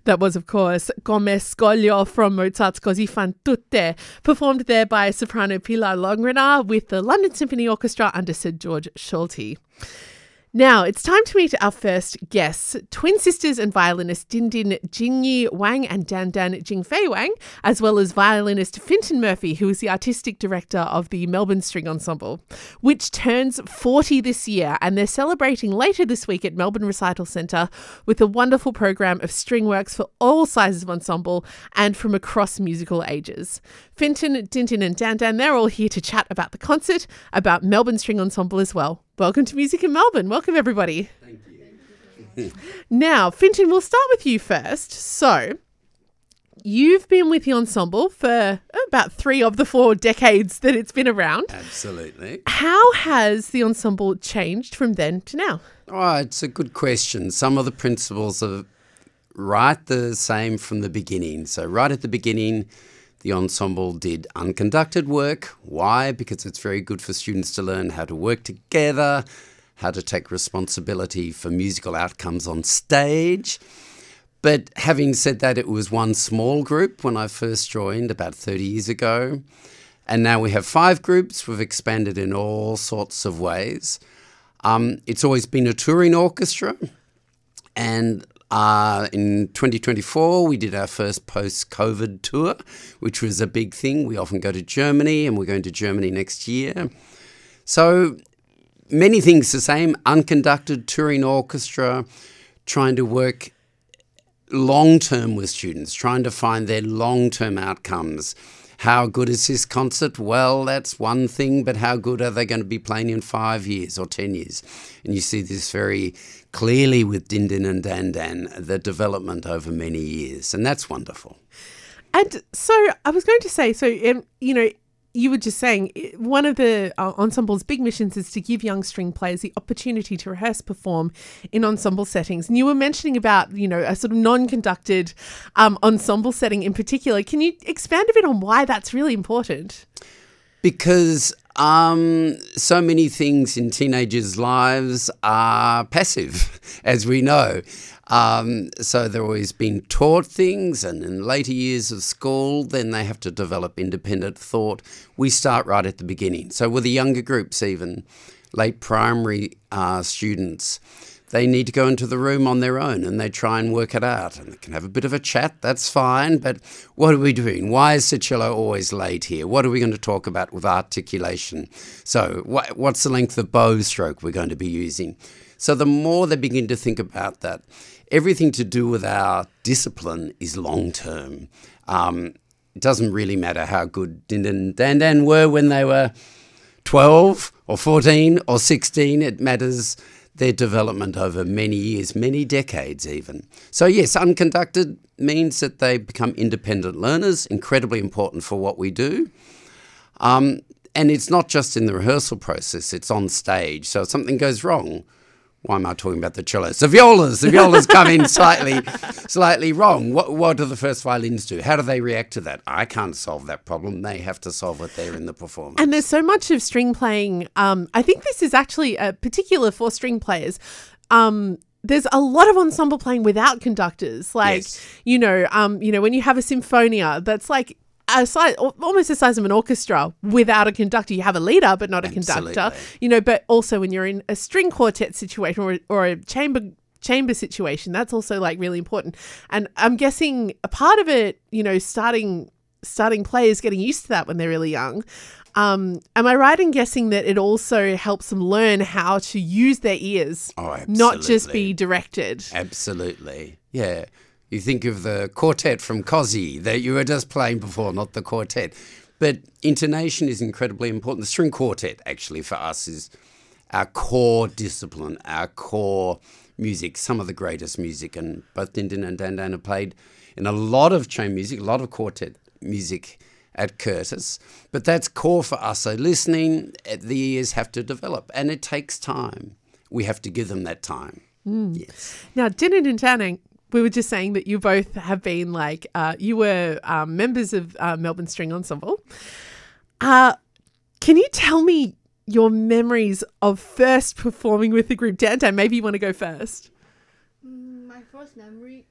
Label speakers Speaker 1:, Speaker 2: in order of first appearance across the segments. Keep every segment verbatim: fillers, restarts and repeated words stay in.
Speaker 1: That was, of course, Come Scoglio from Mozart's Così fan tutte, performed there by soprano Pilar Longrena with the London Symphony Orchestra under Sir George Solti. Now, it's time to meet our first guests, twin sisters and violinist Dindin Jingyi Wang and Dandan Jingfei Wang, as well as violinist Fintan Murphy, who is the artistic director of the Melbourne String Ensemble, which turns forty this year, and they're celebrating later this week at Melbourne Recital Centre with a wonderful program of string works for all sizes of ensemble and from across musical ages. Fintan, Dindin and Dandan, they're all here to chat about the concert, about Melbourne String Ensemble as well. Welcome to Music in Melbourne. Welcome, everybody.
Speaker 2: Thank you.
Speaker 1: Now, Fintan, we'll start with you first. So, you've been with the ensemble for about three of the four decades that it's been around.
Speaker 2: Absolutely.
Speaker 1: How has the ensemble changed from then to now?
Speaker 2: Oh, it's a good question. Some of the principles are right the same from the beginning. So right at the beginning, the ensemble did unconducted work. Why? Because it's very good for students to learn how to work together, how to take responsibility for musical outcomes on stage. But having said that, it was one small group when I first joined about thirty years ago. And now we have five groups. We've expanded in all sorts of ways. Um, it's always been a touring orchestra. And Uh, in twenty twenty-four, we did our first post-COVID tour, which was a big thing. We often go to Germany, and we're going to Germany next year. So many things the same, unconducted touring orchestra, trying to work long-term with students, trying to find their long-term outcomes. How good is this concert? Well, that's one thing, but how good are they going to be playing in five years or ten years? And you see this very clearly with Dindin and Dandan, the development over many years, and that's wonderful.
Speaker 1: And so I was going to say, so, um, you know, you were just saying one of the uh, ensemble's big missions is to give young string players the opportunity to rehearse, perform in ensemble settings. And you were mentioning about, you know, a sort of non-conducted um, ensemble setting in particular. Can you expand a bit on why that's really important?
Speaker 2: Because um, so many things in teenagers' lives are passive, as we know. Um, so they're always being taught things, and in later years of school, then they have to develop independent thought. We start right at the beginning. So with the younger groups even, late primary uh, students, they need to go into the room on their own and they try and work it out. And they can have a bit of a chat, that's fine, but what are we doing? Why is the cello always late here? What are we going to talk about with articulation? So wh- what's the length of bow stroke we're going to be using? So the more they begin to think about that, everything to do with our discipline is long-term. Um, it doesn't really matter how good Dindin and Dandan were when they were twelve or fourteen or sixteen. It matters their development over many years, many decades even. So yes, unconducted means that they become independent learners, incredibly important for what we do. Um, and it's not just in the rehearsal process, it's on stage. So if something goes wrong, why am I talking about the cellos? The violas, the violas come in slightly slightly wrong. What, what do the first violins do? How do they react to that? I can't solve that problem. They have to solve it there in the performance.
Speaker 1: And there's so much of string playing. Um, I think this is actually a particular for string players. Um, there's a lot of ensemble playing without conductors. Like,
Speaker 2: Yes.
Speaker 1: you know, um, you know, when you have a symphonia, that's like a size, almost the size of an orchestra without a conductor. You have a leader, but not a
Speaker 2: Absolutely.
Speaker 1: conductor. You know, but also when you're in a string quartet situation or, or a chamber chamber situation, that's also like really important. And I'm guessing a part of it, you know, starting starting players getting used to that when they're really young. Um, am I right in guessing that it also helps them learn how to use their ears,
Speaker 2: Oh,
Speaker 1: not just
Speaker 2: absolutely.
Speaker 1: be directed?
Speaker 2: Absolutely, yeah. You think of the quartet from Così that you were just playing before, not the quartet. But intonation is incredibly important. The string quartet, actually, for us is our core discipline, our core music, some of the greatest music. And both Dindin and Dandan have played in a lot of chamber music, a lot of quartet music at Curtis. But that's core for us. So listening, the ears have to develop, and it takes time. We have to give them that time.
Speaker 1: Mm.
Speaker 2: Yes.
Speaker 1: Now, Dindin and Dandan, we were just saying that you both have been like, uh, you were um, members of uh, Melbourne String Ensemble. Uh, can you tell me your memories of first performing with the group? Dandan, maybe you want to go first.
Speaker 3: Mm, My first memory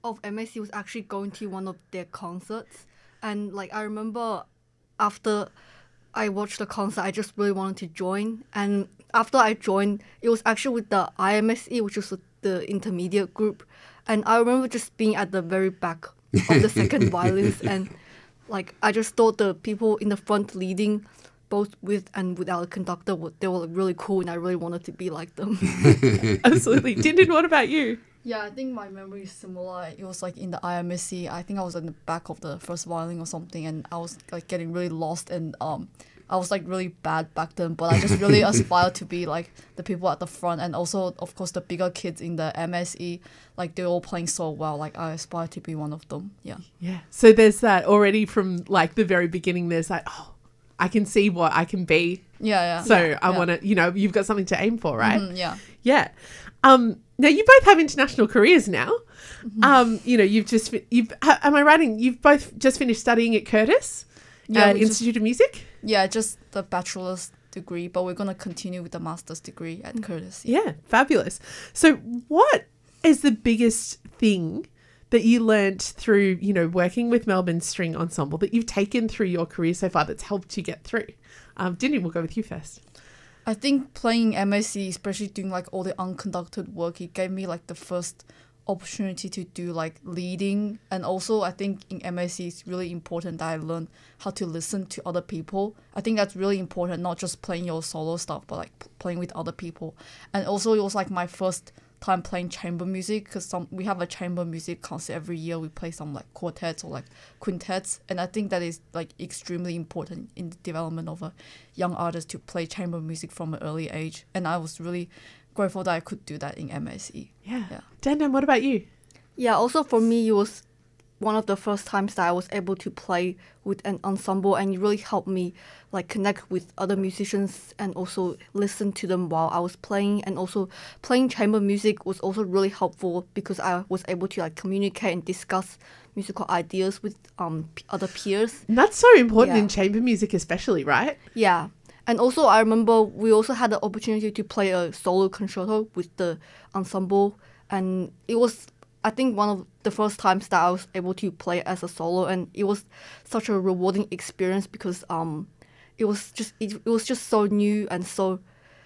Speaker 3: of M S C was actually going to one of their concerts. And like I remember after I watched the concert, I just really wanted to join. And after I joined, it was actually with the I M S E, which was the intermediate group. And I remember just being at the very back of the second violins. And like I just thought the people in the front leading, both with and without a conductor, they were really cool, and I really wanted to be like them.
Speaker 1: Absolutely. Dindin, what about you?
Speaker 4: Yeah, I think my memory is similar. It was like in the I M S C. I think I was in the back of the first violin or something, and I was like getting really lost, and um, I was like really bad back then. But I just really aspired to be like the people at the front, and also of course the bigger kids in the M S E. Like they're all playing so well. Like I aspire to be one of them. Yeah.
Speaker 1: Yeah. So there's that already from like the very beginning. There's like, oh, I can see what I can be.
Speaker 4: Yeah, yeah.
Speaker 1: So
Speaker 4: yeah,
Speaker 1: I
Speaker 4: yeah.
Speaker 1: want to, you know, you've got something to aim for, right?
Speaker 4: Mhm, yeah.
Speaker 1: Yeah. Um, now you both have international careers now.
Speaker 4: Mm-hmm.
Speaker 1: Um, you know, you've just, fi- you've, ha- am I right in, you've both just finished studying at Curtis
Speaker 4: Yeah,
Speaker 1: uh,
Speaker 4: we just-
Speaker 1: Institute of Music?
Speaker 4: Yeah, just the bachelor's degree, but we're gonna continue with the master's degree at Curtis.
Speaker 1: Yeah, fabulous. So what is the biggest thing that you learnt through, you know, working with Melbourne String Ensemble that you've taken through your career so far that's helped you get through? Um, Dindin, we'll go with you first.
Speaker 4: I think playing M S C, especially doing like all the unconducted work, it gave me like the first opportunity to do like leading. And also I think in M S C it's really important that I learned how to listen to other people. I think that's really important, not just playing your solo stuff, but like p- playing with other people. And also it was like my first time playing chamber music, because some we have a chamber music concert every year. We play some like quartets or like quintets, and I think that is like extremely important in the development of a young artist to play chamber music from an early age. And I was really grateful that I could do that in M S E.
Speaker 1: Yeah.
Speaker 4: Yeah.
Speaker 1: Dandan, what about you?
Speaker 3: Yeah, also for me, it was one of the first times that I was able to play with an ensemble, and it really helped me like connect with other musicians and also listen to them while I was playing. And also playing chamber music was also really helpful because I was able to like communicate and discuss musical ideas with um p- other peers.
Speaker 1: And that's so important
Speaker 3: Yeah.
Speaker 1: in chamber music especially, right?
Speaker 3: Yeah. And also I remember we also had the opportunity to play a solo concerto with the ensemble, and it was I think one of the first times that I was able to play as a solo, and it was such a rewarding experience because um it was just it, it was just so new and so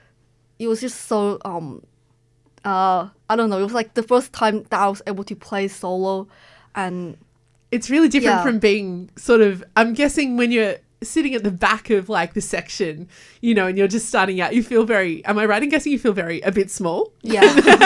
Speaker 3: it was just so um uh I don't know, it was like the first time that I was able to play solo. And
Speaker 1: It's really different
Speaker 3: Yeah.
Speaker 1: from being sort of, I'm guessing when you're sitting at the back of like the section, you know, and you're just starting out, you feel very, am I right in guessing you feel very a bit small?
Speaker 3: yeah.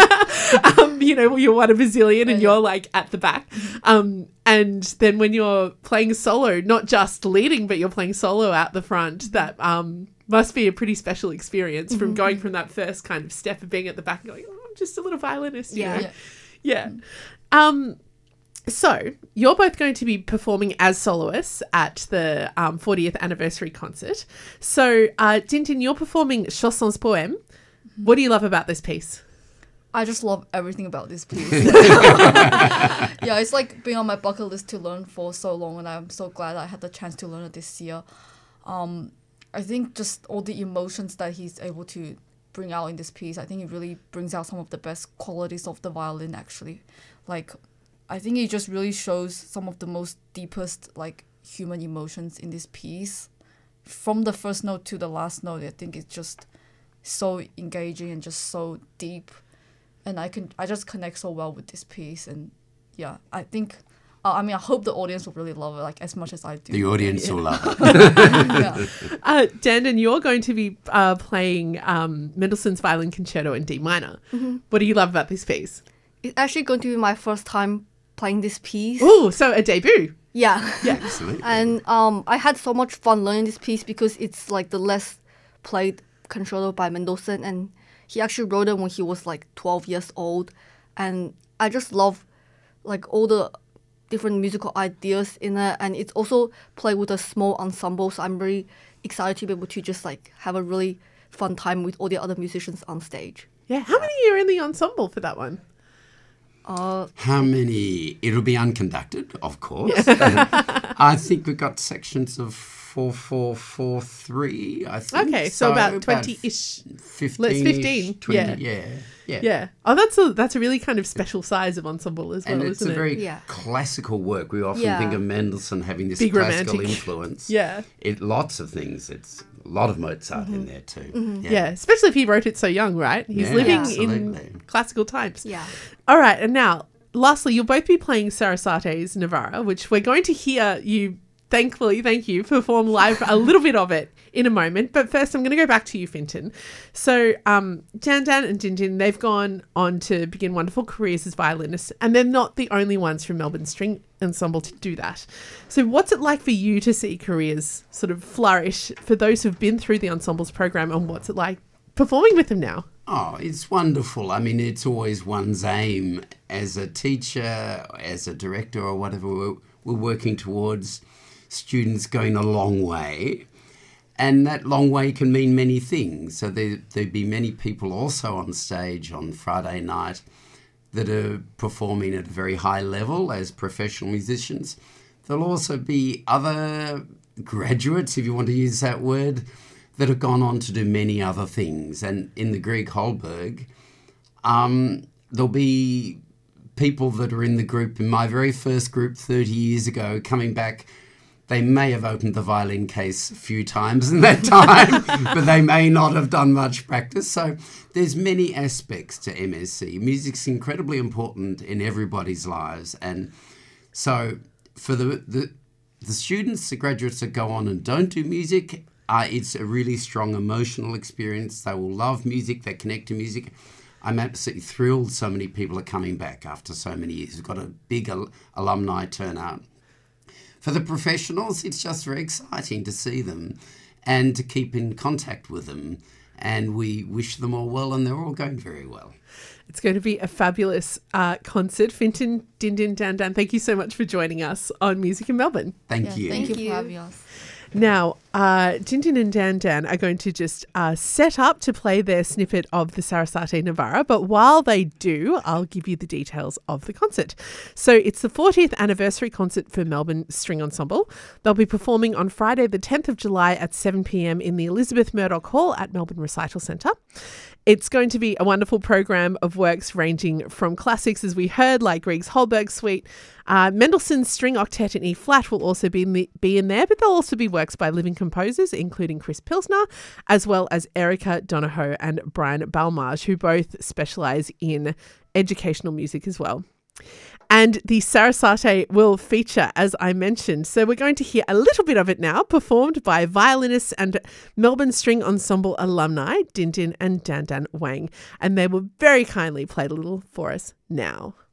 Speaker 1: um, you know, you're one of a zillion and
Speaker 4: Yeah.
Speaker 1: you're like at the back. Um, and then when you're playing solo, not just leading, but you're playing solo out the front, that um, must be a pretty special experience from going from that first kind of step of being at the back and going, oh, I'm just a little violinist. You
Speaker 3: Yeah.
Speaker 1: know?
Speaker 4: Yeah.
Speaker 1: Yeah. Um, so you're both going to be performing as soloists at the um, fortieth anniversary concert. So, uh, Tintin, you're performing Chansons Poèmes. What do you love about this piece?
Speaker 4: I just love everything about this piece. Yeah, it's like being on my bucket list to learn for so long, and I'm so glad I had the chance to learn it this year. Um, I think just all the emotions that he's able to bring out in this piece, I think it really brings out some of the best qualities of the violin, actually. Like, I think it just really shows some of the most deepest, like, human emotions in this piece. From the first note to the last note, I think it's just so engaging and just so deep. And I can I just connect so well with this piece. And yeah, I think, uh, I mean, I hope the audience will really love it, like, as much as I do.
Speaker 2: The audience will love it.
Speaker 4: Yeah.
Speaker 1: Uh, Dandan, you're going to be uh, playing um, Mendelssohn's Violin Concerto in D minor. What do you love about this piece?
Speaker 3: It's actually going to be my first time playing this piece.
Speaker 1: Oh, so a debut.
Speaker 3: Yeah.
Speaker 1: Yeah.
Speaker 2: Absolutely.
Speaker 3: And um, I had so much fun learning this piece because it's like the less played concerto by Mendelssohn, and he actually wrote it when he was like twelve years old. And I just love like all the different musical ideas in it, and it's also played with a small ensemble, so I'm very excited to be able to just like have a really fun time with all the other musicians on stage.
Speaker 1: Yeah. How many are in the ensemble for that one?
Speaker 3: Uh,
Speaker 2: How many? It'll be unconducted, of course. I think we've got sections of four four four three, I think.
Speaker 1: Okay, so, about twenty-ish.
Speaker 2: fifteen.
Speaker 1: Let's fifteen,
Speaker 2: twenty,
Speaker 1: yeah.
Speaker 2: yeah. Yeah.
Speaker 1: Yeah. Oh, that's a that's a really kind of special size of ensemble as well,
Speaker 2: And it's
Speaker 1: isn't
Speaker 2: a
Speaker 1: it?
Speaker 2: very
Speaker 3: Yeah.
Speaker 2: classical work. We often
Speaker 3: Yeah.
Speaker 2: think of Mendelssohn having this
Speaker 1: Big
Speaker 2: classical
Speaker 1: romantic.
Speaker 2: influence.
Speaker 1: Yeah.
Speaker 2: It lots of things. It's a lot of Mozart in there too.
Speaker 1: Yeah. Especially if he wrote it so young, right? He's
Speaker 2: Yeah,
Speaker 1: living
Speaker 2: absolutely.
Speaker 1: in classical times.
Speaker 3: Yeah.
Speaker 1: All right, and now, lastly, you'll both be playing Sarasate's Navara, which we're going to hear you, thankfully, thank you, perform live a little bit of it in a moment. But first, I'm going to go back to you, Fintan. So, um, Dan Dan and Din Din, they've gone on to begin wonderful careers as violinists, and they're not the only ones from Melbourne String Ensemble to do that. So what's it like for you to see careers sort of flourish for those who've been through the ensembles program, and what's it like performing with them now?
Speaker 2: Oh, it's wonderful. I mean, it's always one's aim as a teacher, as a director or whatever. We're, we're working towards students going a long way. And that long way can mean many things. So there, there'd be many people also on stage on Friday night that are performing at a very high level as professional musicians. There'll also be other graduates, if you want to use that word, that have gone on to do many other things. And in the Grieg Holberg, um, there'll be people that are in the group, in my very first group thirty years ago, coming back. They may have opened the violin case a few times in that time, but they may not have done much practice. So there's many aspects to M S C. Music's incredibly important in everybody's lives. And so for the, the, the students, the graduates that go on and don't do music, uh, it's a really strong emotional experience. They will love music. They connect to music. I'm absolutely thrilled so many people are coming back after so many years. We've got a big al- alumni turnout. For the professionals, it's just very exciting to see them and to keep in contact with them. And we wish them all well, and they're all going very well.
Speaker 1: It's going to be a fabulous uh, concert. Fintan, Din Din, Dan Dan, thank you so much for joining us on Music in Melbourne.
Speaker 2: Thank
Speaker 4: Yeah,
Speaker 2: you.
Speaker 4: Thank you
Speaker 3: Thank you.
Speaker 4: for having us.
Speaker 1: Now, uh, Din Din and Dan Dan are going to just uh, set up to play their snippet of the Sarasate Navara. But while they do, I'll give you the details of the concert. So it's the fortieth anniversary concert for Melbourne String Ensemble. They'll be performing on Friday, the tenth of July at seven p.m. in the Elizabeth Murdoch Hall at Melbourne Recital Centre. It's going to be a wonderful program of works ranging from classics, as we heard, like Grieg's Holberg Suite. Uh, Mendelssohn's String Octet in E flat will also be in, the, be in there, but there'll also be works by living composers, including Chris Pilsner, as well as Erica Donahoe and Brian Balmage, who both specialise in educational music as well. And the Sarasate will feature, as I mentioned. So we're going to hear a little bit of it now, performed by violinists and Melbourne String Ensemble alumni, Din Din and Dan Dan Wang. And they will very kindly play a little for us now.